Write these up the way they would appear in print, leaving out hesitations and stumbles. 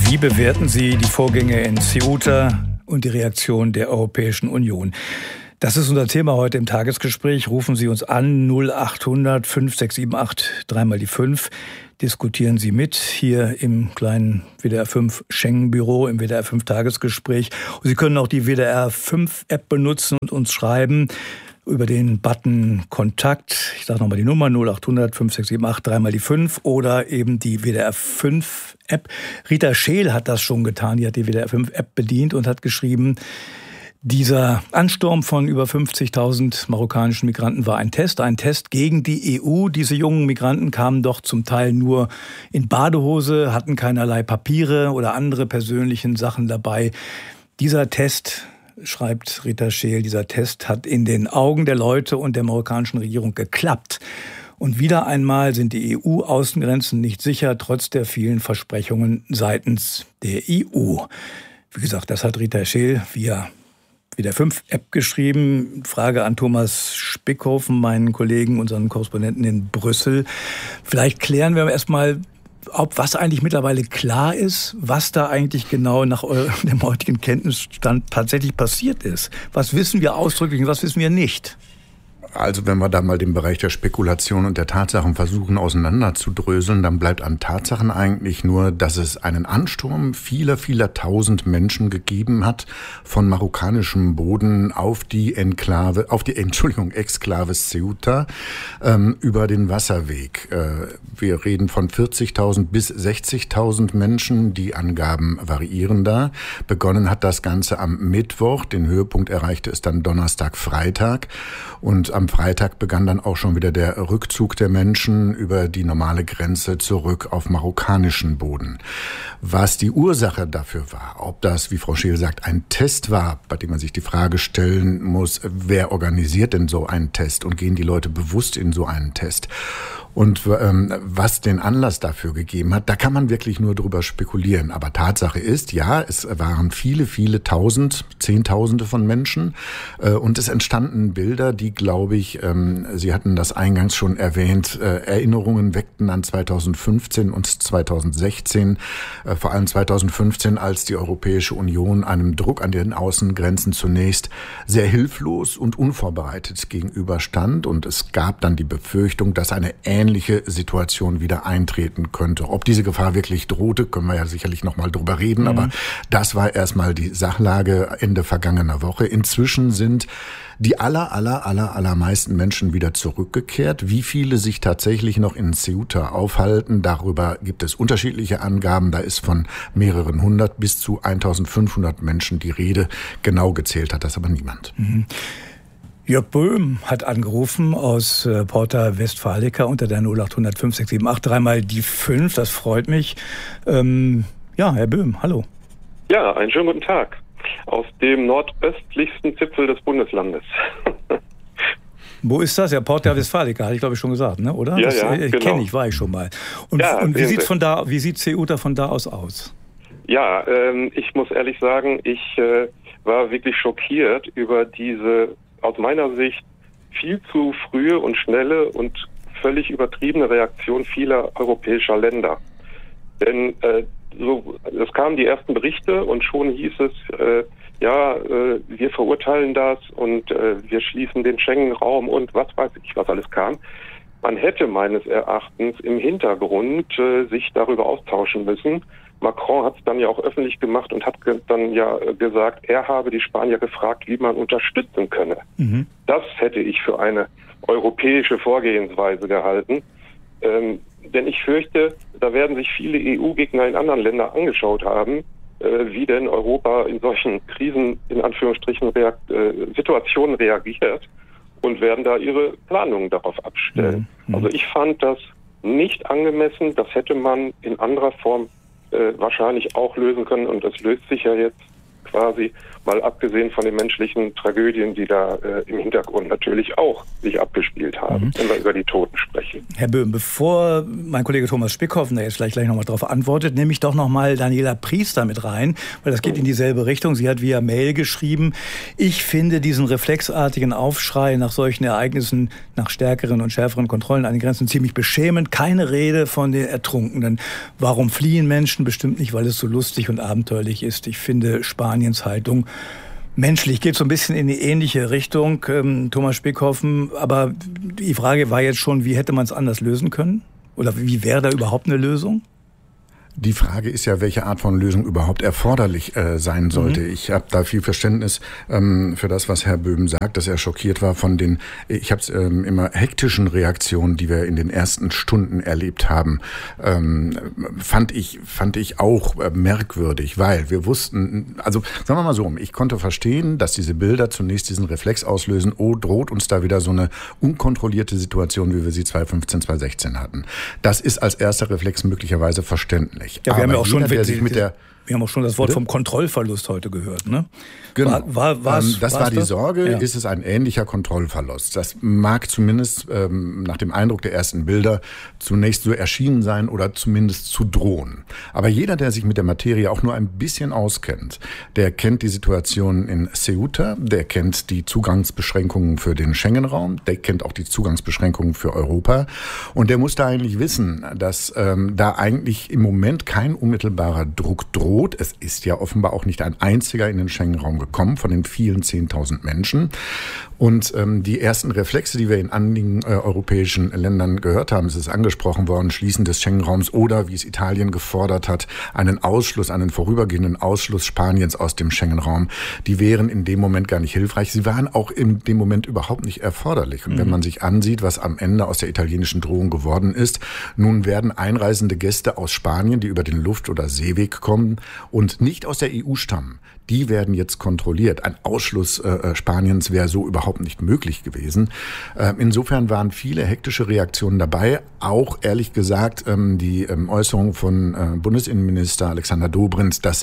Wie bewerten Sie die Vorgänge in Ceuta und die Reaktion der Europäischen Union? Das ist unser Thema heute im Tagesgespräch. Rufen Sie uns an 0800 5678 3 × 5. Diskutieren Sie mit hier im kleinen WDR 5 Schengen-Büro im WDR 5 Tagesgespräch. Und Sie können auch die WDR 5 App benutzen und uns schreiben über den Button Kontakt. Ich sage nochmal die Nummer 0800 5678 3 × 5 oder eben die WDR 5 App. Rita Scheel hat das schon getan. Die hat die WDR 5 App bedient und hat geschrieben, dieser Ansturm von über 50.000 marokkanischen Migranten war ein Test gegen die EU. Diese jungen Migranten kamen doch zum Teil nur in Badehose, hatten keinerlei Papiere oder andere persönlichen Sachen dabei. Dieser Test, schreibt Rita Scheel, dieser Test hat in den Augen der Leute und der marokkanischen Regierung geklappt. Und wieder einmal sind die EU-Außengrenzen nicht sicher, trotz der vielen Versprechungen seitens der EU. Wie gesagt, das hat Rita Scheel via WDR 5 App geschrieben. Frage an Thomas Spickhofen, meinen Kollegen, unseren Korrespondenten in Brüssel. Vielleicht klären wir erstmal, ob was eigentlich mittlerweile klar ist, was da eigentlich genau nach dem heutigen Kenntnisstand tatsächlich passiert ist. Was wissen wir ausdrücklich und was wissen wir nicht? Also wenn wir da mal den Bereich der Spekulation und der Tatsachen versuchen auseinanderzudröseln, dann bleibt an Tatsachen eigentlich nur, dass es einen Ansturm vieler tausend Menschen gegeben hat von marokkanischem Boden auf die Exklave Ceuta über den Wasserweg. Wir reden von 40.000 bis 60.000 Menschen, die Angaben variieren da. Begonnen hat das Ganze am Mittwoch, den Höhepunkt erreichte es dann Donnerstag, Freitag und am Freitag begann dann auch schon wieder der Rückzug der Menschen über die normale Grenze zurück auf marokkanischen Boden. Was die Ursache dafür war, ob das, wie Frau Scheel sagt, ein Test war, bei dem man sich die Frage stellen muss, wer organisiert denn so einen Test und gehen die Leute bewusst in so einen Test? Und was den Anlass dafür gegeben hat, da kann man wirklich nur drüber spekulieren. Aber Tatsache ist, ja, es waren viele tausend, Zehntausende von Menschen. Und es entstanden Bilder, die, glaube ich, Sie hatten das eingangs schon erwähnt, Erinnerungen weckten an 2015 und 2016. Vor allem 2015, als die Europäische Union einem Druck an den Außengrenzen zunächst sehr hilflos und unvorbereitet gegenüberstand. Und es gab dann die Befürchtung, dass eine ähnliche Situation wieder eintreten könnte. Ob diese Gefahr wirklich drohte, können wir ja sicherlich noch mal drüber reden, aber das war erstmal die Sachlage Ende vergangener Woche. Inzwischen sind die allermeisten Menschen wieder zurückgekehrt. Wie viele sich tatsächlich noch in Ceuta aufhalten, darüber gibt es unterschiedliche Angaben. Da ist von mehreren hundert bis zu 1.500 Menschen die Rede. Genau gezählt hat das aber niemand. Jörg Böhm hat angerufen aus Porta Westfalica unter der 0800 5678 3 × 5. Das freut mich. Ja, Herr Böhm, hallo. Ja, einen schönen guten Tag. Aus dem nordöstlichsten Zipfel des Bundeslandes. Wo ist das? Ja, Porta Westfalica, hatte ich glaube ich schon gesagt, ne? Oder? Ja, das genau. Kenne ich, war ich schon mal. Und wie sieht Ceuta von da aus? Ja, ich muss ehrlich sagen, ich war wirklich schockiert über diese aus meiner Sicht viel zu frühe und schnelle und völlig übertriebene Reaktion vieler europäischer Länder. Denn es kamen die ersten Berichte und schon hieß es, wir verurteilen das und wir schließen den Schengen-Raum und was weiß ich, was alles kam. Man hätte meines Erachtens im Hintergrund sich darüber austauschen müssen. Macron hat es dann ja auch öffentlich gemacht und hat dann ja gesagt, er habe die Spanier gefragt, wie man unterstützen könne. Das hätte ich für eine europäische Vorgehensweise gehalten. Denn ich fürchte, da werden sich viele EU-Gegner in anderen Ländern angeschaut haben, wie denn Europa in solchen Krisen, in Anführungsstrichen, Situationen reagiert und werden da ihre Planungen darauf abstellen. Also ich fand das nicht angemessen. Das hätte man in anderer Form wahrscheinlich auch lösen können und das löst sich ja jetzt quasi, mal abgesehen von den menschlichen Tragödien, die da im Hintergrund natürlich auch sich abgespielt haben, wenn wir über die Toten sprechen. Herr Böhm, bevor mein Kollege Thomas Spickhoffen da jetzt gleich nochmal drauf antwortet, nehme ich doch nochmal Daniela Priester mit rein, weil das geht in dieselbe Richtung. Sie hat via Mail geschrieben, ich finde diesen reflexartigen Aufschrei nach solchen Ereignissen, nach stärkeren und schärferen Kontrollen an den Grenzen ziemlich beschämend. Keine Rede von den Ertrunkenen. Warum fliehen Menschen? Bestimmt nicht, weil es so lustig und abenteuerlich ist. Ich finde Spaniens Haltung menschlich, geht so ein bisschen in die ähnliche Richtung, Thomas Spickhoffen. Aber die Frage war jetzt schon, wie hätte man es anders lösen können? Oder wie wäre da überhaupt eine Lösung? Die Frage ist ja, welche Art von Lösung überhaupt erforderlich sein sollte. Ich habe da viel Verständnis für das, was Herr Böhm sagt, dass er schockiert war von den, ich habe es immer hektischen Reaktionen, die wir in den ersten Stunden erlebt haben, fand ich auch merkwürdig, weil wir wussten, also sagen wir mal so, ich konnte verstehen, dass diese Bilder zunächst diesen Reflex auslösen, oh, droht uns da wieder so eine unkontrollierte Situation, wie wir sie 2015, 2016 hatten. Das ist als erster Reflex möglicherweise verständlich. Ja, wir haben ja auch schon, wir haben auch schon das Wort vom Kontrollverlust heute gehört, ne? Genau. Das war die Sorge, ist es ein ähnlicher Kontrollverlust? Das mag zumindest nach dem Eindruck der ersten Bilder zunächst so erschienen sein oder zumindest zu drohen. Aber jeder, der sich mit der Materie auch nur ein bisschen auskennt, der kennt die Situation in Ceuta, der kennt die Zugangsbeschränkungen für den Schengen-Raum, der kennt auch die Zugangsbeschränkungen für Europa und der muss da eigentlich wissen, dass da eigentlich im Moment kein unmittelbarer Druck droht. Es ist ja offenbar auch nicht ein einziger in den Schengen-Raum gekommen von den vielen 10.000 Menschen. Und die ersten Reflexe, die wir in einigen europäischen Ländern gehört haben, es ist angesprochen worden, Schließen des Schengen-Raums oder, wie es Italien gefordert hat, einen vorübergehenden Ausschluss Spaniens aus dem Schengen-Raum, die wären in dem Moment gar nicht hilfreich. Sie waren auch in dem Moment überhaupt nicht erforderlich. Und wenn man sich ansieht, was am Ende aus der italienischen Drohung geworden ist, nun werden einreisende Gäste aus Spanien, die über den Luft- oder Seeweg kommen und nicht aus der EU stammen, die werden jetzt kontrolliert. Ein Ausschluss Spaniens wäre so überhaupt nicht möglich gewesen. Insofern waren viele hektische Reaktionen dabei. Auch ehrlich gesagt die Äußerung von Bundesinnenminister Alexander Dobrindt, dass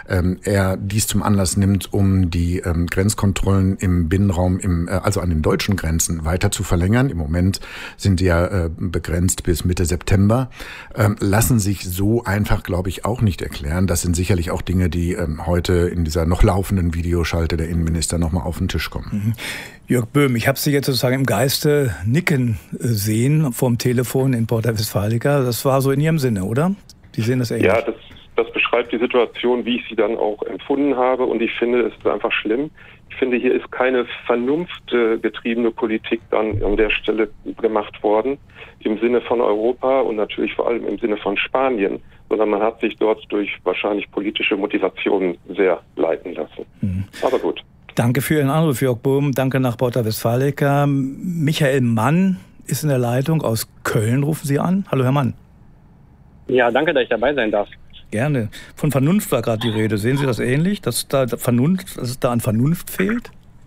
er dies zum Anlass nimmt, um die Grenzkontrollen im Binnenraum, also an den deutschen Grenzen, weiter zu verlängern. Im Moment sind sie ja begrenzt bis Mitte September. Lassen sich so einfach, glaube ich, auch nicht erklären. Das sind sicherlich auch Dinge, die heute in dieser noch laufenden Videoschalte der Innenminister nochmal auf den Tisch kommen. Jörg Böhm, ich habe Sie jetzt sozusagen im Geiste nicken sehen vom Telefon in Porta Westfalica. Das war so in Ihrem Sinne, oder? Sie sehen das ähnlich. Ja, das beschreibt die Situation, wie ich sie dann auch empfunden habe. Und ich finde, es ist einfach schlimm. Ich finde, hier ist keine vernunftgetriebene Politik dann an der Stelle gemacht worden, im Sinne von Europa und natürlich vor allem im Sinne von Spanien, sondern man hat sich dort durch wahrscheinlich politische Motivationen sehr leiten lassen. Aber gut. Danke für Ihren Anruf, Jörg Böhm. Danke nach Porta Westfalica. Michael Mann ist in der Leitung aus Köln. Rufen Sie an. Hallo, Herr Mann. Ja, danke, dass ich dabei sein darf. Gerne. Von Vernunft war gerade die Rede. Sehen Sie das ähnlich, dass es da an Vernunft fehlt?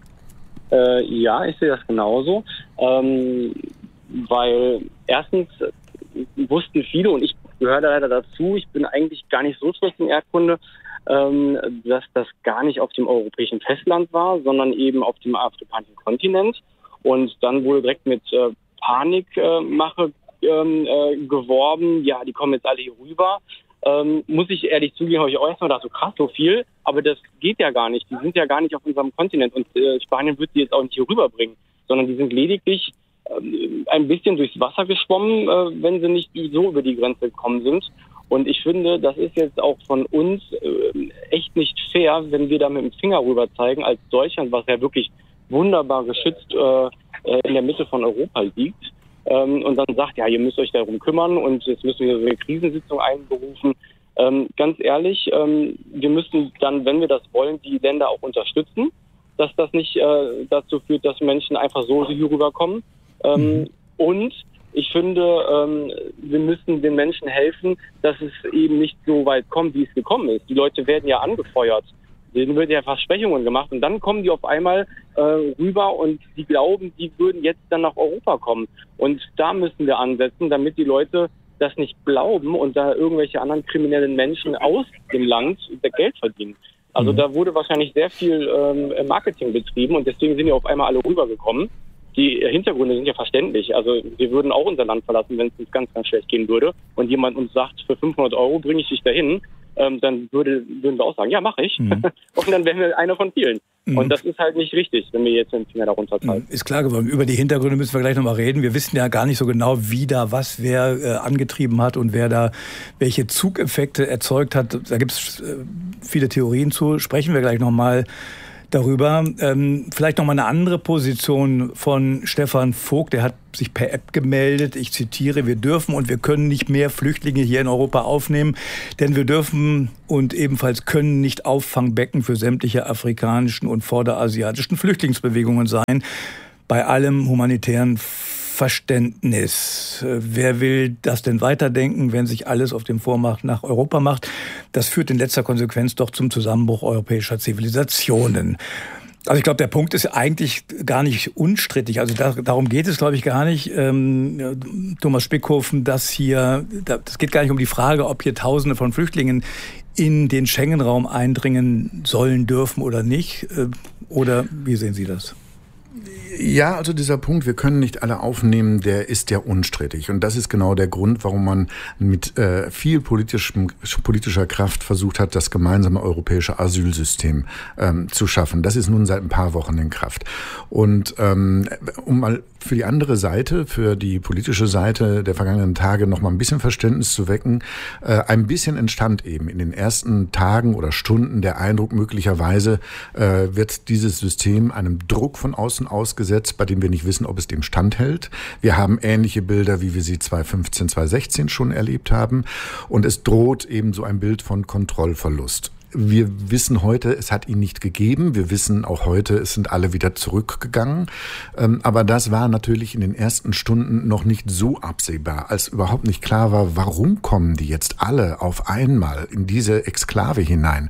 Ja, ich sehe das genauso. Weil erstens wussten viele, und ich gehöre da leider dazu, ich bin eigentlich gar nicht so schlecht in Erdkunde, dass das gar nicht auf dem europäischen Festland war, sondern eben auf dem afrikanischen Kontinent. Und dann wurde direkt mit Panikmache geworben, ja, die kommen jetzt alle hier rüber. Muss ich ehrlich zugeben, habe ich auch erstmal gedacht, so krass, so viel, aber das geht ja gar nicht. Die sind ja gar nicht auf unserem Kontinent und Spanien wird die jetzt auch nicht hier rüberbringen, sondern die sind lediglich ein bisschen durchs Wasser geschwommen, wenn sie nicht so über die Grenze gekommen sind. Und ich finde, das ist jetzt auch von uns echt nicht fair, wenn wir da mit dem Finger rüber zeigen, als Deutschland, was ja wirklich wunderbar geschützt in der Mitte von Europa liegt. Und dann sagt, ja, ihr müsst euch darum kümmern und jetzt müssen wir so eine Krisensitzung einberufen. Ganz ehrlich, wir müssen dann, wenn wir das wollen, die Länder auch unterstützen, dass das nicht dazu führt, dass Menschen einfach so hier rüberkommen. Und ich finde, wir müssen den Menschen helfen, dass es eben nicht so weit kommt, wie es gekommen ist. Die Leute werden ja angefeuert. Denen wird ja Versprechungen gemacht und dann kommen die auf einmal rüber und die glauben, die würden jetzt dann nach Europa kommen. Und da müssen wir ansetzen, damit die Leute das nicht glauben und da irgendwelche anderen kriminellen Menschen aus dem Land Geld verdienen. Also da wurde wahrscheinlich sehr viel Marketing betrieben und deswegen sind ja auf einmal alle rübergekommen. Die Hintergründe sind ja verständlich. Also wir würden auch unser Land verlassen, wenn es uns ganz, ganz schlecht gehen würde und jemand uns sagt, für 500 € bringe ich dich dahin, dann würden wir auch sagen, ja, mache ich. Und dann wären wir einer von vielen. Und das ist halt nicht richtig, wenn wir jetzt den Finger darunter zeigen. Ist klar geworden. Über die Hintergründe müssen wir gleich nochmal reden. Wir wissen ja gar nicht so genau, wie da was wer angetrieben hat und wer da welche Zugeffekte erzeugt hat. Da gibt es viele Theorien zu. Sprechen wir gleich nochmal darüber. Vielleicht nochmal eine andere Position von Stefan Vogt. Der hat sich per App gemeldet. Ich zitiere, wir dürfen und wir können nicht mehr Flüchtlinge hier in Europa aufnehmen, denn wir dürfen und ebenfalls können nicht Auffangbecken für sämtliche afrikanischen und vorderasiatischen Flüchtlingsbewegungen sein. Bei allem humanitären Verständnis. Wer will das denn weiterdenken, wenn sich alles auf dem Vormarsch nach Europa macht? Das führt in letzter Konsequenz doch zum Zusammenbruch europäischer Zivilisationen. Also ich glaube, der Punkt ist eigentlich gar nicht unstrittig. Also darum geht es, glaube ich, gar nicht. Thomas Spickhofen, das geht gar nicht um die Frage, ob hier Tausende von Flüchtlingen in den Schengen-Raum eindringen sollen, dürfen oder nicht. Oder wie sehen Sie das? Ja, also dieser Punkt, wir können nicht alle aufnehmen, der ist ja unstrittig. Und das ist genau der Grund, warum man mit viel politischer Kraft versucht hat, das gemeinsame europäische Asylsystem zu schaffen. Das ist nun seit ein paar Wochen in Kraft. Und um mal für die andere Seite, für die politische Seite der vergangenen Tage noch mal ein bisschen Verständnis zu wecken, ein bisschen entstand eben in den ersten Tagen oder Stunden der Eindruck, möglicherweise wird dieses System einem Druck von außen ausgesetzt, bei dem wir nicht wissen, ob es dem standhält. Wir haben ähnliche Bilder, wie wir sie 2015, 2016 schon erlebt haben. Und es droht eben so ein Bild von Kontrollverlust. Wir wissen heute, es hat ihn nicht gegeben. Wir wissen auch heute, es sind alle wieder zurückgegangen. Aber das war natürlich in den ersten Stunden noch nicht so absehbar, als überhaupt nicht klar war, warum kommen die jetzt alle auf einmal in diese Exklave hinein?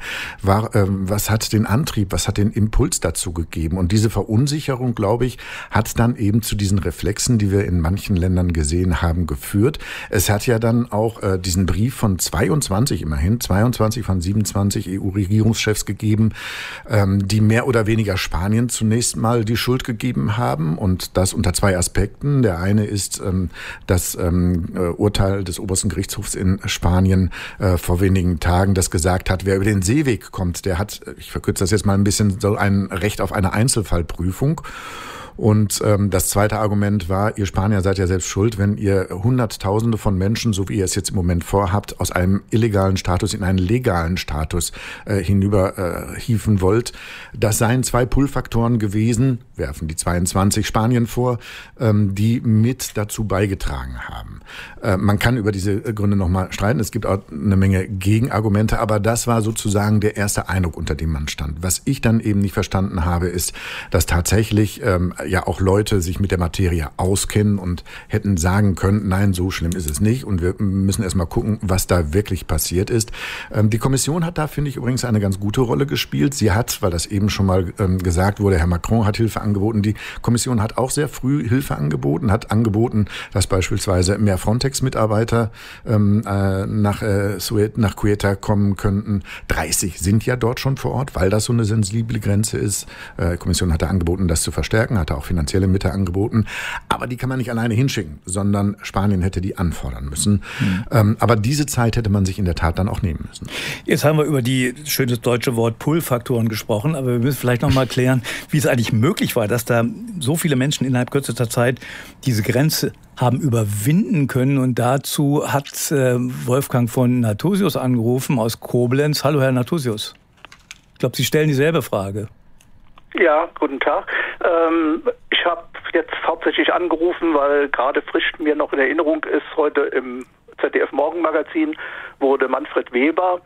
Was hat den Antrieb, was hat den Impuls dazu gegeben? Und diese Verunsicherung, glaube ich, hat dann eben zu diesen Reflexen, die wir in manchen Ländern gesehen haben, geführt. Es hat ja dann auch diesen Brief von 22 von 27 EU-Regierungschefs gegeben, die mehr oder weniger Spanien zunächst mal die Schuld gegeben haben und das unter zwei Aspekten. Der eine ist das Urteil des obersten Gerichtshofs in Spanien vor wenigen Tagen, das gesagt hat, wer über den Seeweg kommt, der hat, ich verkürze das jetzt mal ein bisschen, so ein Recht auf eine Einzelfallprüfung. Und das zweite Argument war, ihr Spanier seid ja selbst schuld, wenn ihr Hunderttausende von Menschen, so wie ihr es jetzt im Moment vorhabt, aus einem illegalen Status in einen legalen Status hinüberhieven wollt. Das seien zwei Pull-Faktoren gewesen, werfen die 22 Spanien vor, die mit dazu beigetragen haben. Man kann über diese Gründe nochmal streiten. Es gibt auch eine Menge Gegenargumente, aber das war sozusagen der erste Eindruck, unter dem man stand. Was ich dann eben nicht verstanden habe, ist, dass tatsächlich ja auch Leute sich mit der Materie auskennen und hätten sagen können, nein, so schlimm ist es nicht und wir müssen erst mal gucken, was da wirklich passiert ist. Die Kommission hat da, finde ich, übrigens eine ganz gute Rolle gespielt. Sie hat, weil das eben schon mal gesagt wurde, Herr Macron hat Hilfe angeboten. Die Kommission hat auch sehr früh Hilfe angeboten, hat angeboten, dass beispielsweise mehr Frontex-Mitarbeiter nach Ceuta kommen könnten. 30 sind ja dort schon vor Ort, weil das so eine sensible Grenze ist. Die Kommission hatte angeboten, das zu verstärken, hatte auch finanzielle Mittel angeboten. Aber die kann man nicht alleine hinschicken, sondern Spanien hätte die anfordern müssen. Aber diese Zeit hätte man sich in der Tat dann auch nehmen müssen. Jetzt haben wir über die schönes deutsche Wort Pull-Faktoren gesprochen, aber wir müssen vielleicht noch mal klären, wie es eigentlich möglich war, dass da so viele Menschen innerhalb kürzester Zeit diese Grenze haben überwinden können. Und dazu hat Wolfgang von Nathusius angerufen aus Koblenz. Hallo, Herr Nathusius. Ich glaube, Sie stellen dieselbe Frage. Ja, guten Tag. Ich habe jetzt hauptsächlich angerufen, weil gerade frisch mir noch in Erinnerung ist, heute im ZDF Morgenmagazin wurde Manfred Weber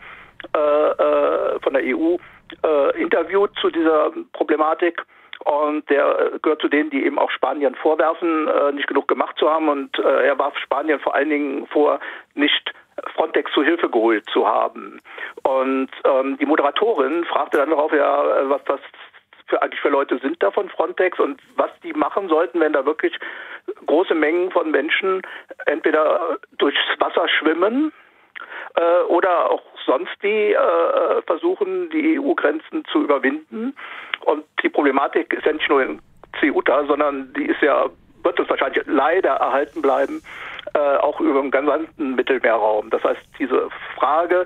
von der EU interviewt zu dieser Problematik. Und der gehört zu denen, die eben auch Spanien vorwerfen, nicht genug gemacht zu haben. Und er warf Spanien vor allen Dingen vor, nicht Frontex zu Hilfe geholt zu haben. Und die Moderatorin fragte dann darauf, ja, was das eigentlich für Leute sind da von Frontex und was die machen sollten, wenn da wirklich große Mengen von Menschen entweder durchs Wasser schwimmen oder auch sonst wie versuchen, die EU-Grenzen zu überwinden. Und die Problematik ist ja nicht nur in Ceuta, sondern die wird uns wahrscheinlich leider erhalten bleiben, auch über den gesamten Mittelmeerraum. Das heißt, diese Frage,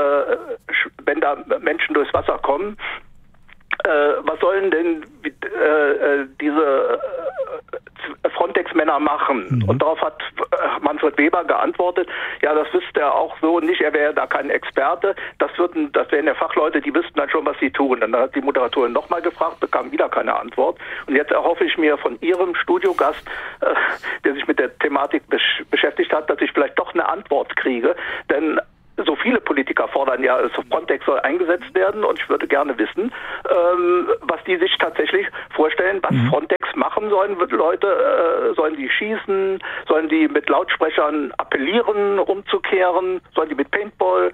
wenn da Menschen durchs Wasser kommen, was sollen denn diese Frontex-Männer machen? Und darauf hat Manfred Weber geantwortet, ja, das wüsste er auch so nicht, er wäre da kein Experte, das wären ja Fachleute, die wüssten dann schon, was sie tun. Und dann hat die Moderatorin nochmal gefragt, bekam wieder keine Antwort. Und jetzt erhoffe ich mir von Ihrem Studiogast, der sich mit der Thematik beschäftigt hat, dass ich vielleicht doch eine Antwort kriege, denn so viele Politiker fordern ja, Frontex soll eingesetzt werden und ich würde gerne wissen, was die sich tatsächlich vorstellen, was Frontex machen sollen. Leute, sollen die schießen, sollen die mit Lautsprechern appellieren, umzukehren, sollen die mit Paintball?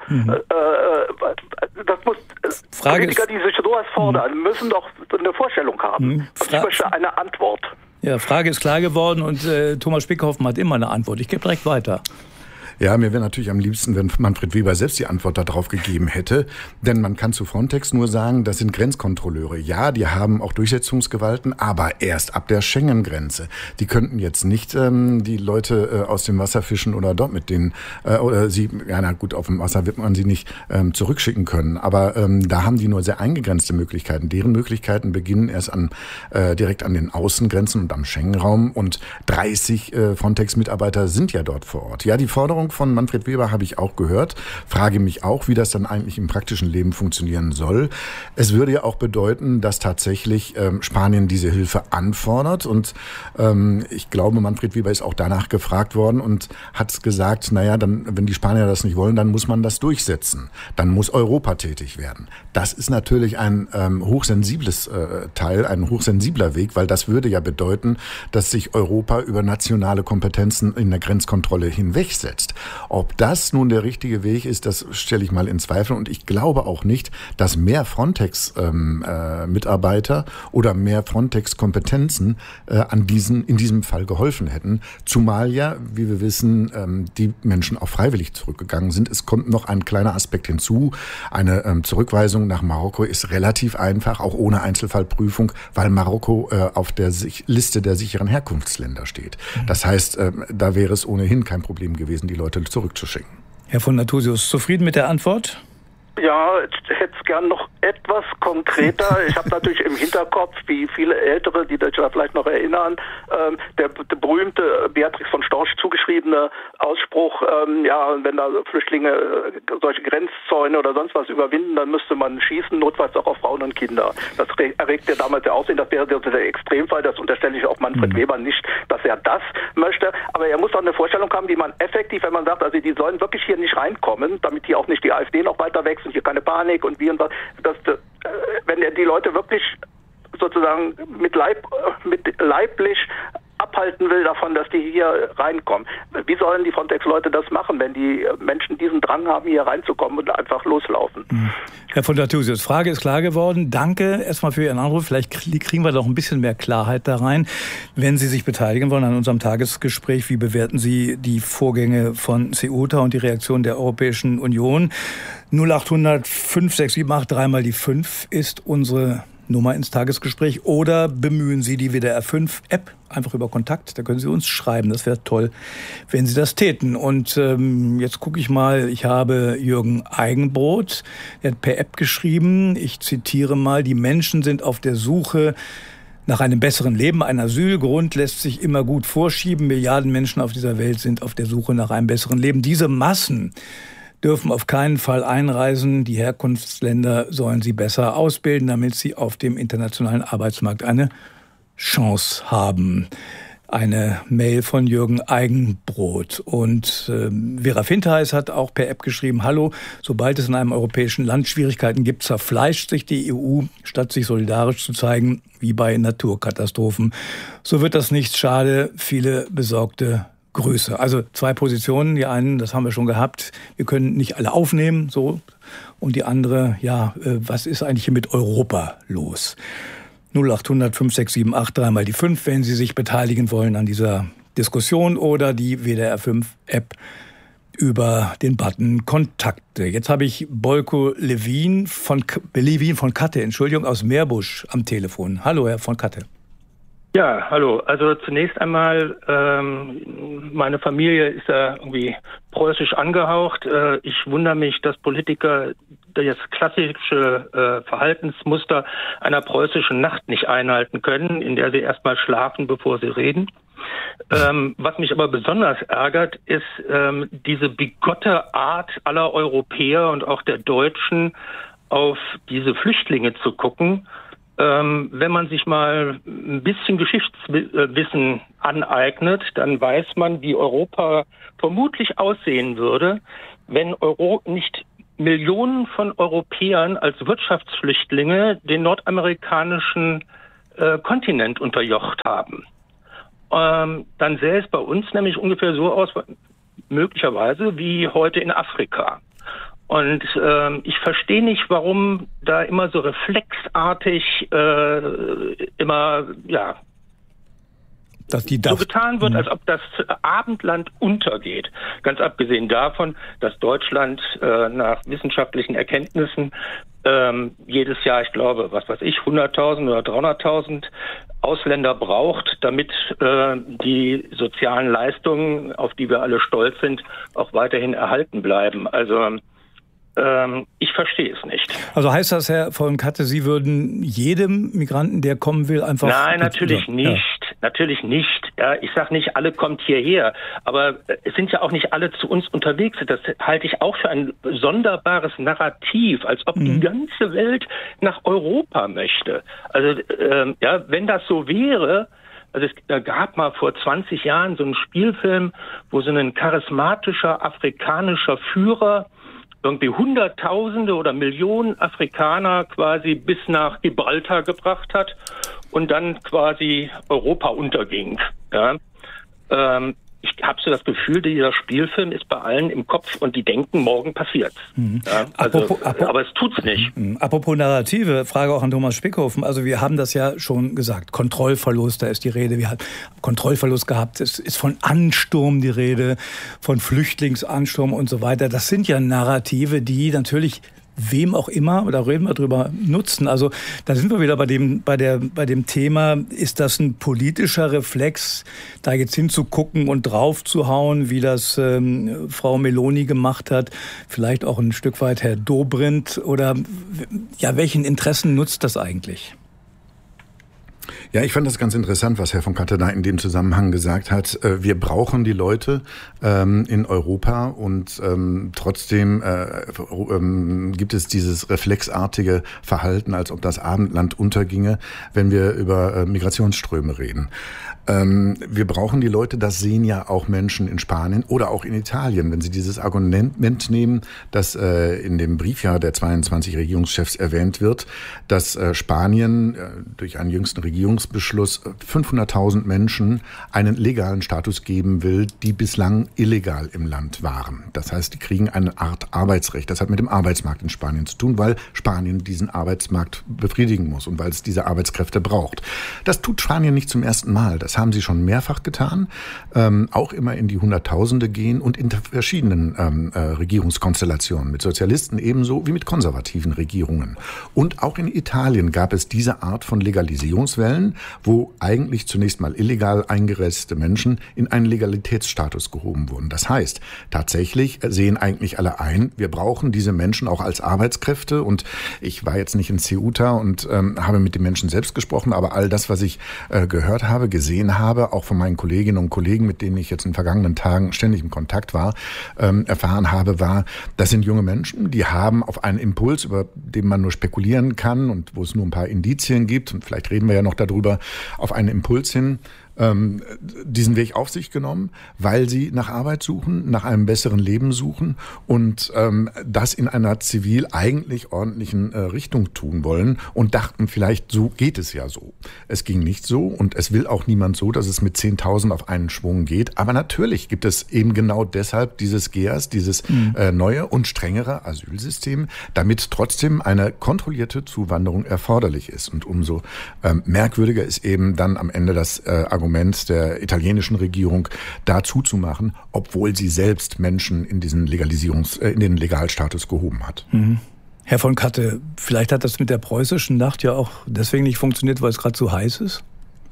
Das muss Politiker, die sich sowas fordern, müssen doch eine Vorstellung haben. Und ich möchte eine Antwort. Ja, Frage ist klar geworden und Thomas Spickhoffen hat immer eine Antwort. Ich gebe direkt weiter. Ja, mir wäre natürlich am liebsten, wenn Manfred Weber selbst die Antwort darauf gegeben hätte. Denn man kann zu Frontex nur sagen, das sind Grenzkontrolleure. Ja, die haben auch Durchsetzungsgewalten, aber erst ab der Schengen-Grenze. Die könnten jetzt nicht die Leute aus dem Wasser fischen oder dort mit denen, oder sie, ja na gut, auf dem Wasser wird man sie nicht zurückschicken können. Aber da haben die nur sehr eingegrenzte Möglichkeiten. Deren Möglichkeiten beginnen erst direkt an den Außengrenzen und am Schengen-Raum. Und 30 Frontex-Mitarbeiter sind ja dort vor Ort. Ja, die Forderung von Manfred Weber habe ich auch gehört. Frage mich auch, wie das dann eigentlich im praktischen Leben funktionieren soll. Es würde ja auch bedeuten, dass tatsächlich Spanien diese Hilfe anfordert. Und ich glaube, Manfred Weber ist auch danach gefragt worden und hat gesagt, naja, dann, wenn die Spanier das nicht wollen, dann muss man das durchsetzen. Dann muss Europa tätig werden. Das ist natürlich ein hochsensibles Teil, ein hochsensibler Weg, weil das würde ja bedeuten, dass sich Europa über nationale Kompetenzen in der Grenzkontrolle hinwegsetzt. Ob das nun der richtige Weg ist, das stelle ich mal in Zweifel. Und ich glaube auch nicht, dass mehr Frontex-Mitarbeiter oder mehr Frontex-Kompetenzen in diesem Fall geholfen hätten. Zumal ja, wie wir wissen, die Menschen auch freiwillig zurückgegangen sind. Es kommt noch ein kleiner Aspekt hinzu. Eine Zurückweisung nach Marokko ist relativ einfach, auch ohne Einzelfallprüfung, weil Marokko auf der Liste der sicheren Herkunftsländer steht. Das heißt, da wäre es ohnehin kein Problem gewesen, die Leute zurückzuschicken. Herr von Nathusius, zufrieden mit der Antwort? Ja, ich hätte es gern noch etwas konkreter. Ich habe natürlich im Hinterkopf, wie viele Ältere, die sich da vielleicht noch erinnern, der berühmte Beatrix von Storch zugeschriebene Ausspruch, ja, wenn da Flüchtlinge solche Grenzzäune oder sonst was überwinden, dann müsste man schießen, notfalls auch auf Frauen und Kinder. Das erregte damals der Aussehen, das wäre der Extremfall, das unterstelle ich auch Manfred Weber nicht, dass er das möchte. Aber er muss auch eine Vorstellung haben, wie man effektiv, wenn man sagt, also die sollen wirklich hier nicht reinkommen, damit hier auch nicht die AfD noch weiter wächst und hier keine Panik und wie und was, wenn er die Leute wirklich sozusagen mit leiblich abhalten will davon, dass die hier reinkommen. Wie sollen die Frontex-Leute das machen, wenn die Menschen diesen Drang haben, hier reinzukommen und einfach loslaufen? Herr von Nathusius, Frage ist klar geworden. Danke erstmal für Ihren Anruf. Vielleicht kriegen wir doch ein bisschen mehr Klarheit da rein. Wenn Sie sich beteiligen wollen an unserem Tagesgespräch, wie bewerten Sie die Vorgänge von Ceuta und die Reaktion der Europäischen Union? 0800 5678 3 × 5 ist unsere Nummer ins Tagesgespräch, oder bemühen Sie die WDR 5 App einfach über Kontakt, da können Sie uns schreiben, das wäre toll, wenn Sie das täten. Und jetzt gucke ich mal, ich habe Jürgen Eigenbrot, der hat per App geschrieben, ich zitiere mal, die Menschen sind auf der Suche nach einem besseren Leben. Ein Asylgrund lässt sich immer gut vorschieben, Milliarden Menschen auf dieser Welt sind auf der Suche nach einem besseren Leben. Diese Massen dürfen auf keinen Fall einreisen. Die Herkunftsländer sollen sie besser ausbilden, damit sie auf dem internationalen Arbeitsmarkt eine Chance haben. Eine Mail von Jürgen Eigenbrot. Und Vera Fintheis hat auch per App geschrieben, hallo, sobald es in einem europäischen Land Schwierigkeiten gibt, zerfleischt sich die EU, statt sich solidarisch zu zeigen, wie bei Naturkatastrophen. So wird das nichts, schade, viele besorgte Größe. Also 2 Positionen. Die einen, das haben wir schon gehabt, wir können nicht alle aufnehmen, so. Und die andere, ja, was ist eigentlich hier mit Europa los? 0800 5678 3 × 5, wenn Sie sich beteiligen wollen an dieser Diskussion oder die WDR 5 App über den Button Kontakte. Jetzt habe ich Boyko Levin von Katte, aus Meerbusch am Telefon. Hallo, Herr von Katte. Ja, hallo. Also zunächst einmal, meine Familie ist ja irgendwie preußisch angehaucht. Ich wundere mich, dass Politiker das klassische Verhaltensmuster einer preußischen Nacht nicht einhalten können, in der sie erstmal schlafen, bevor sie reden. Was mich aber besonders ärgert, ist diese bigotte Art aller Europäer und auch der Deutschen, auf diese Flüchtlinge zu gucken. Wenn man sich mal ein bisschen Geschichtswissen aneignet, dann weiß man, wie Europa vermutlich aussehen würde, wenn nicht Millionen von Europäern als Wirtschaftsflüchtlinge den nordamerikanischen Kontinent unterjocht haben. Dann sähe es bei uns nämlich ungefähr so aus, möglicherweise wie heute in Afrika. Und ich verstehe nicht, warum da immer so reflexartig so getan wird, als ob das Abendland untergeht. Ganz abgesehen davon, dass Deutschland nach wissenschaftlichen Erkenntnissen jedes Jahr, ich glaube, 100.000 oder 300.000 Ausländer braucht, damit die sozialen Leistungen, auf die wir alle stolz sind, auch weiterhin erhalten bleiben. Also ich verstehe es nicht. Also heißt das, Herr von Katte, Sie würden jedem Migranten, der kommen will, einfach... Nein, natürlich nicht. Ja. Natürlich nicht. Ja, ich sage nicht, alle kommt hierher. Aber es sind ja auch nicht alle zu uns unterwegs. Das halte ich auch für ein sonderbares Narrativ, als ob die ganze Welt nach Europa möchte. Also wenn das so wäre... Also es gab mal vor 20 Jahren so einen Spielfilm, wo so ein charismatischer afrikanischer Führer irgendwie Hunderttausende oder Millionen Afrikaner quasi bis nach Gibraltar gebracht hat und dann quasi Europa unterging. Ja. Ich habe so das Gefühl, dieser Spielfilm ist bei allen im Kopf und die denken, morgen passiert's. Ja, aber es tut's nicht. Apropos Narrative, Frage auch an Thomas Spickhofen. Also wir haben das ja schon gesagt, Kontrollverlust, da ist die Rede. Wir haben Kontrollverlust gehabt, es ist von Ansturm die Rede, von Flüchtlingsansturm und so weiter. Das sind ja Narrative, die natürlich wem auch immer, da reden wir drüber, nutzen. Also da sind wir wieder bei dem Thema, ist das ein politischer Reflex, da jetzt hinzugucken und draufzuhauen, wie das Frau Meloni gemacht hat, vielleicht auch ein Stück weit Herr Dobrindt, oder ja, welchen Interessen nutzt das eigentlich? Ja, ich fand das ganz interessant, was Herr von Katte da in dem Zusammenhang gesagt hat. Wir brauchen die Leute in Europa und trotzdem gibt es dieses reflexartige Verhalten, als ob das Abendland unterginge, wenn wir über Migrationsströme reden. Wir brauchen die Leute, das sehen ja auch Menschen in Spanien oder auch in Italien. Wenn Sie dieses Argument nehmen, das in dem Brief ja der 22 Regierungschefs erwähnt wird, dass Spanien durch einen jüngsten Regierungsbeschluss 500.000 Menschen einen legalen Status geben will, die bislang illegal im Land waren. Das heißt, die kriegen eine Art Arbeitsrecht. Das hat mit dem Arbeitsmarkt in Spanien zu tun, weil Spanien diesen Arbeitsmarkt befriedigen muss und weil es diese Arbeitskräfte braucht. Das tut Spanien nicht zum ersten Mal. Das haben sie schon mehrfach getan, auch immer in die Hunderttausende gehen und in verschiedenen Regierungskonstellationen, mit Sozialisten ebenso wie mit konservativen Regierungen. Und auch in Italien gab es diese Art von Legalisierungswellen, wo eigentlich zunächst mal illegal eingereiste Menschen in einen Legalitätsstatus gehoben wurden. Das heißt, tatsächlich sehen eigentlich alle ein, wir brauchen diese Menschen auch als Arbeitskräfte. Und ich war jetzt nicht in Ceuta und habe mit den Menschen selbst gesprochen, aber all das, was ich gehört habe, gesehen habe, auch von meinen Kolleginnen und Kollegen, mit denen ich jetzt in den vergangenen Tagen ständig im Kontakt war, erfahren habe, war, das sind junge Menschen, die haben auf einen Impuls, über den man nur spekulieren kann und wo es nur ein paar Indizien gibt, und vielleicht reden wir ja noch darüber, auf einen Impuls hin, diesen Weg auf sich genommen, weil sie nach Arbeit suchen, nach einem besseren Leben suchen und das in einer zivil eigentlich ordentlichen Richtung tun wollen und dachten, vielleicht so geht es ja so. Es ging nicht so und es will auch niemand so, dass es mit 10.000 auf einen Schwung geht. Aber natürlich gibt es eben genau deshalb dieses GEAS, dieses neue und strengere Asylsystem, damit trotzdem eine kontrollierte Zuwanderung erforderlich ist. Und umso merkwürdiger ist eben dann am Ende das Argument Argument der italienischen Regierung, da zuzumachen, obwohl sie selbst Menschen in diesen in den Legalstatus gehoben hat. Mhm. Herr von Katte, vielleicht hat das mit der preußischen Nacht ja auch deswegen nicht funktioniert, weil es gerade so heiß ist?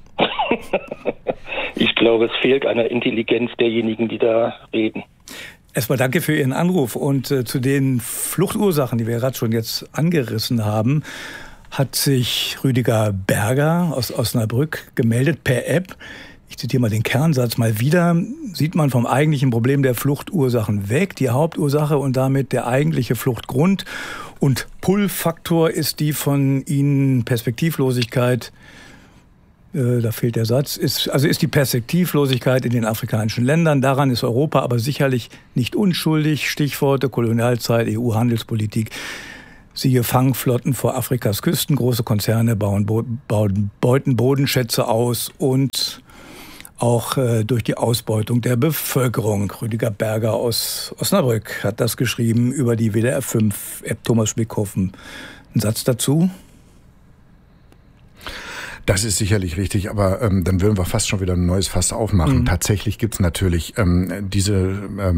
Ich glaube, es fehlt an der Intelligenz derjenigen, die da reden. Erstmal danke für Ihren Anruf. Und zu den Fluchtursachen, die wir gerade schon jetzt angerissen haben, hat sich Rüdiger Berger aus Osnabrück gemeldet per App. Ich zitiere mal den Kernsatz mal wieder. Sieht man vom eigentlichen Problem der Fluchtursachen weg. Die Hauptursache und damit der eigentliche Fluchtgrund und Pull-Faktor ist die von Ihnen Perspektivlosigkeit. Da fehlt der Satz. Ist die Perspektivlosigkeit in den afrikanischen Ländern. Daran ist Europa aber sicherlich nicht unschuldig. Stichworte Kolonialzeit, EU-Handelspolitik. Siehe Fangflotten vor Afrikas Küsten. Große Konzerne beuten Bodenschätze aus und auch durch die Ausbeutung der Bevölkerung. Rüdiger Berger aus Osnabrück hat das geschrieben über die WDR 5 App. Thomas Spickhofen. Ein Satz dazu? Das ist sicherlich richtig, aber dann würden wir fast schon wieder ein neues Fass aufmachen. Mhm. Tatsächlich gibt's natürlich diese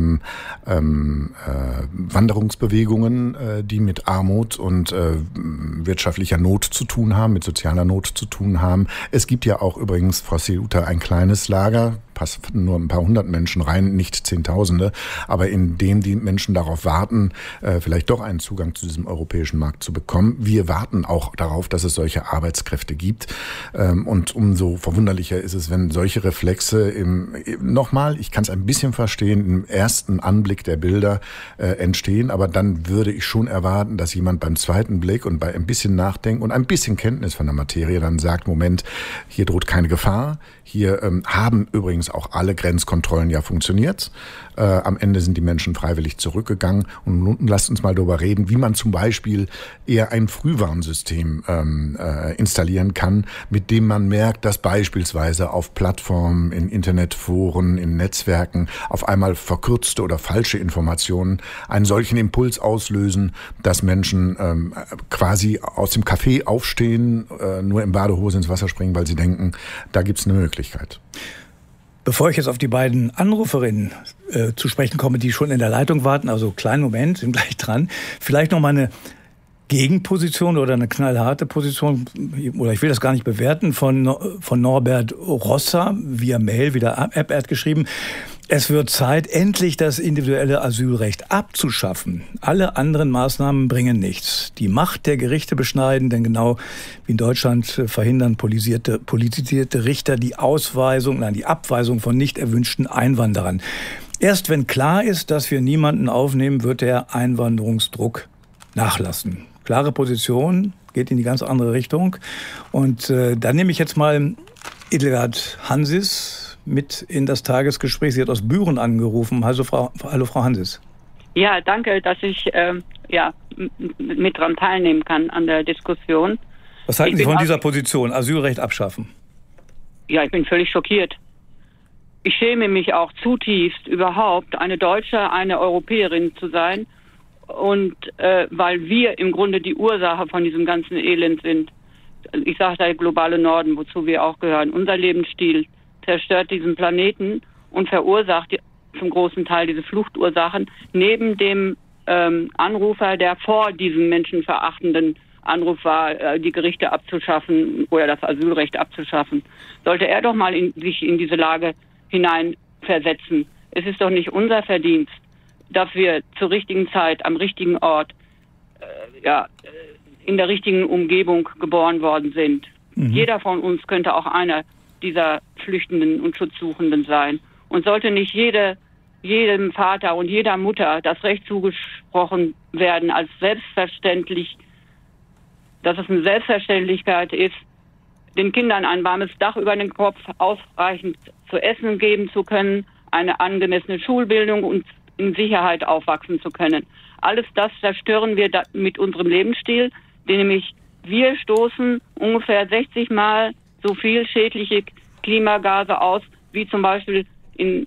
Wanderungsbewegungen, die mit Armut und wirtschaftlicher Not zu tun haben, mit sozialer Not zu tun haben. Es gibt ja auch übrigens, Frau Ceuta, ein kleines Lager, passt nur ein paar hundert Menschen rein, nicht Zehntausende, aber in dem die Menschen darauf warten, vielleicht doch einen Zugang zu diesem europäischen Markt zu bekommen. Wir warten auch darauf, dass es solche Arbeitskräfte gibt. Und umso verwunderlicher ist es, wenn solche Reflexe nochmal, ich kann es ein bisschen verstehen, im ersten Anblick der Bilder entstehen, aber dann würde ich schon erwarten, dass jemand beim zweiten Blick und bei ein bisschen Nachdenken und ein bisschen Kenntnis von der Materie dann sagt, Moment, hier droht keine Gefahr, hier haben übrigens auch alle Grenzkontrollen ja funktioniert. Am Ende sind die Menschen freiwillig zurückgegangen. Und nun lasst uns mal darüber reden, wie man zum Beispiel eher ein Frühwarnsystem installieren kann, mit dem man merkt, dass beispielsweise auf Plattformen, in Internetforen, in Netzwerken auf einmal verkürzte oder falsche Informationen einen solchen Impuls auslösen, dass Menschen quasi aus dem Café aufstehen, nur in Badehose ins Wasser springen, weil sie denken, da gibt's eine Möglichkeit. Bevor ich jetzt auf die beiden Anruferinnen zu sprechen komme, die schon in der Leitung warten, also kleinen Moment, sind gleich dran, vielleicht noch mal eine Gegenposition oder eine knallharte Position, oder ich will das gar nicht bewerten, von Norbert Rosser via Mail, wieder App, er hat geschrieben, es wird Zeit, endlich das individuelle Asylrecht abzuschaffen. Alle anderen Maßnahmen bringen nichts. Die Macht der Gerichte beschneiden, denn genau wie in Deutschland verhindern politisierte Richter die Abweisung von nicht erwünschten Einwanderern. Erst wenn klar ist, dass wir niemanden aufnehmen, wird der Einwanderungsdruck nachlassen. Klare Position, geht in die ganz andere Richtung. Und dann nehme ich jetzt mal Edelgard Hansis mit in das Tagesgespräch. Sie hat aus Büren angerufen. Hallo Frau Hansis. Ja, danke, dass ich mit dran teilnehmen kann an der Diskussion. Was halten Sie von dieser Position, Asylrecht abschaffen? Ja, ich bin völlig schockiert. Ich schäme mich auch zutiefst, überhaupt eine Deutsche, eine Europäerin zu sein. Und weil wir im Grunde die Ursache von diesem ganzen Elend sind. Ich sage der globale Norden, wozu wir auch gehören. Unser Lebensstil zerstört diesen Planeten und verursacht zum großen Teil diese Fluchtursachen. Neben dem Anrufer, der vor diesem menschenverachtenden Anruf war, die Gerichte abzuschaffen oder das Asylrecht abzuschaffen, sollte er doch mal sich in diese Lage hineinversetzen. Es ist doch nicht unser Verdienst, dass wir zur richtigen Zeit, am richtigen Ort, in der richtigen Umgebung geboren worden sind. Mhm. Jeder von uns könnte auch einer dieser Flüchtenden und Schutzsuchenden sein. Und sollte nicht jedem Vater und jeder Mutter das Recht zugesprochen werden, als selbstverständlich, dass es eine Selbstverständlichkeit ist, den Kindern ein warmes Dach über den Kopf, ausreichend zu essen geben zu können, eine angemessene Schulbildung und in Sicherheit aufwachsen zu können. Alles das zerstören wir mit unserem Lebensstil, nämlich wir stoßen ungefähr 60 Mal so viel schädliche Klimagase aus, wie zum Beispiel in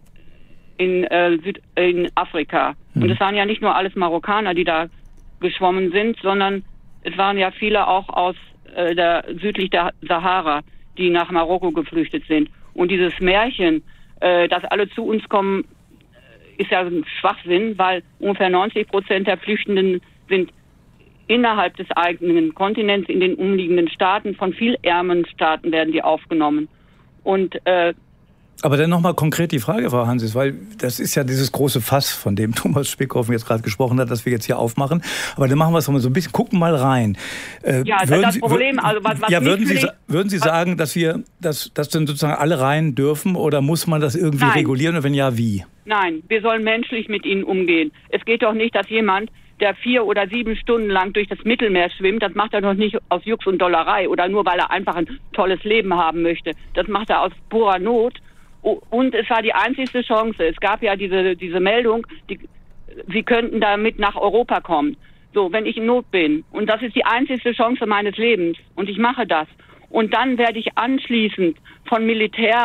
Afrika. Und es waren ja nicht nur alles Marokkaner, die da geschwommen sind, sondern es waren ja viele auch aus südlich der Sahara, die nach Marokko geflüchtet sind. Und dieses Märchen, dass alle zu uns kommen, ist ja ein Schwachsinn, weil ungefähr 90% der Flüchtenden sind innerhalb des eigenen Kontinents, in den umliegenden Staaten, von viel ärmeren Staaten werden die aufgenommen. Und aber dann nochmal konkret die Frage, Frau Hansis, weil das ist ja dieses große Fass, von dem Thomas Spickhoff jetzt gerade gesprochen hat, das wir jetzt hier aufmachen. Aber dann machen wir es mal so ein bisschen, gucken mal rein. Das Problem, also was würden Sie sagen, dass dann sozusagen alle rein dürfen oder muss man das irgendwie regulieren und wenn ja, wie? Nein, wir sollen menschlich mit ihnen umgehen. Es geht doch nicht, dass jemand, der 4 oder 7 Stunden lang durch das Mittelmeer schwimmt, das macht er doch nicht aus Jux und Dollerei oder nur, weil er einfach ein tolles Leben haben möchte. Das macht er aus purer Not. Und es war die einzigste Chance. Es gab ja diese Meldung, sie könnten damit nach Europa kommen. So, wenn ich in Not bin. Und das ist die einzigste Chance meines Lebens. Und ich mache das. Und dann werde ich anschließend von Militär